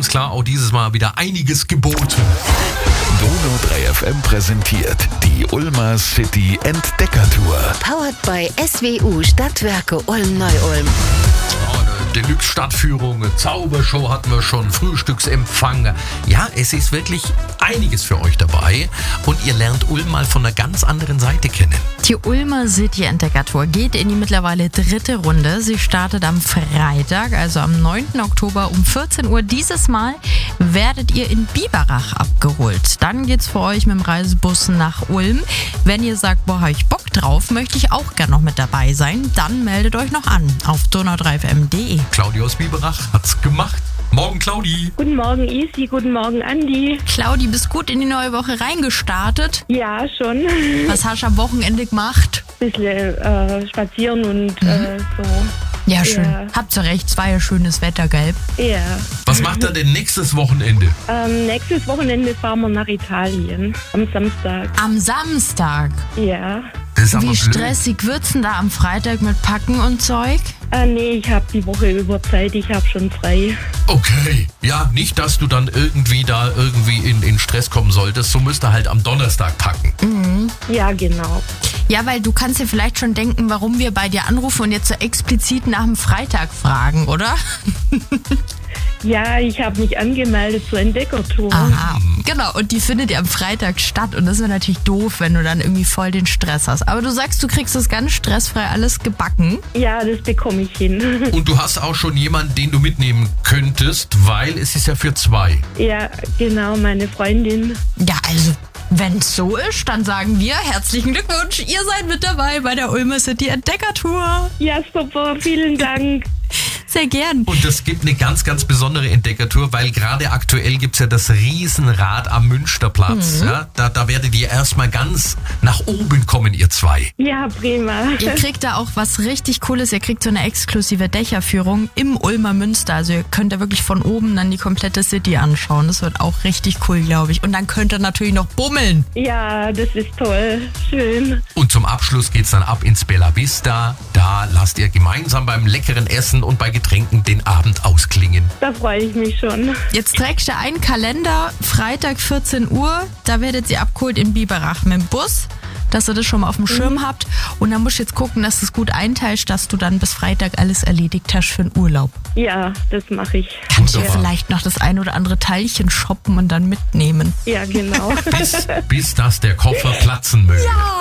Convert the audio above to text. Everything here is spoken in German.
ganz klar auch dieses Mal wieder einiges geboten. Donau 3 FM präsentiert die Ulmer City Entdeckertour. Powered by SWU Stadtwerke Ulm-Neu-Ulm. Deluxe-Stadtführung, Zaubershow hatten wir schon, Frühstücksempfang. Ja, es ist wirklich einiges für euch dabei und ihr lernt Ulm mal von einer ganz anderen Seite kennen. Die Ulmer City Entdeckertour geht in die mittlerweile 3. Runde. Sie startet am Freitag, also am 9. Oktober um 14 Uhr. Dieses Mal werdet ihr in Biberach abgeholt. Dann geht's für euch mit dem Reisebus nach Ulm. Wenn ihr sagt, boah, hab ich Bock drauf, möchte ich auch gern noch mit dabei sein, dann meldet euch noch an auf donau3fm.de. Claudi aus Biberach hat's gemacht. Morgen, Claudi. Guten Morgen, Isi. Guten Morgen, Andi. Claudi, bist gut in die neue Woche reingestartet? Ja, schon. Was hast du am Wochenende gemacht? Bisschen spazieren und so. Ja, schön. Ja. Habt ihr recht, es war ja schönes Wetter, gell? Ja. Was macht er denn nächstes Wochenende? Nächstes Wochenende fahren wir nach Italien. Am Samstag. Am Samstag. Ja. Das ist aber Wie blöd. stressig wird's denn da am Freitag mit Packen und Zeug? Nee, ich habe die Woche über Zeit. Ich habe schon frei. Okay. Ja, nicht, dass du dann irgendwie in Stress kommen solltest. So müsst ihr halt am Donnerstag packen. Ja, genau. Ja, weil du kannst dir vielleicht schon denken, warum wir bei dir anrufen und jetzt so explizit nach dem Freitag fragen, oder? Ja, ich habe mich angemeldet zur Entdeckertour. Aha, genau. Und die findet ja am Freitag statt. Und das wäre natürlich doof, wenn du dann irgendwie voll den Stress hast. Aber du sagst, du kriegst das ganz stressfrei alles gebacken. Ja, das bekomme ich hin. Und du hast auch schon jemanden, den du mitnehmen könntest, weil es ist ja für 2. Ja, genau, meine Freundin. Ja, also wenn es so ist, dann sagen wir herzlichen Glückwunsch. Ihr seid mit dabei bei der Ulmer City Entdeckertour. Ja, super. Vielen Dank. Sehr gern. Und es gibt eine ganz, ganz besondere Entdeckertour, weil gerade aktuell gibt's ja das Riesenrad am Münsterplatz. Ja, da werdet ihr erstmal ganz nach oben kommen, ihr 2. Ja, prima. Ihr kriegt da auch was richtig Cooles. Ihr kriegt so eine exklusive Dächerführung im Ulmer Münster. Also ihr könnt da wirklich von oben dann die komplette City anschauen. Das wird auch richtig cool, glaube ich. Und dann könnt ihr natürlich noch bummeln. Ja, das ist toll. Schön. Und zum Abschluss geht's dann ab ins Bella Vista. Da lasst ihr gemeinsam beim leckeren Essen und bei Getränken den Abend ausklingen. Da freue ich mich schon. Jetzt trägst du einen Kalender, Freitag 14 Uhr. Da werdet ihr abgeholt in Biberach mit dem Bus, dass ihr das schon mal auf dem Schirm habt. Und dann musst du jetzt gucken, dass du es gut einteilst, dass du dann bis Freitag alles erledigt hast für den Urlaub. Ja, das mache ich. Kannst du Wunderbar. vielleicht noch das ein oder andere Teilchen shoppen und dann mitnehmen. Ja, genau. Bis dass der Koffer platzen möge.